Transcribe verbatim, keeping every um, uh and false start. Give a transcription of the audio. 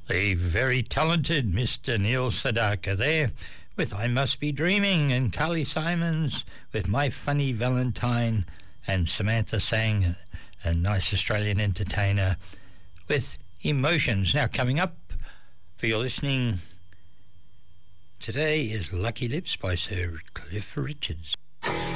The very talented Mister Neil Sedaka there with I Must Be Dreaming, and Carly Simons with My Funny Valentine, and Samantha Sang, a nice Australian entertainer, with Emotions. Now coming up for your listening today is Lucky Lips by Sir Cliff Richards.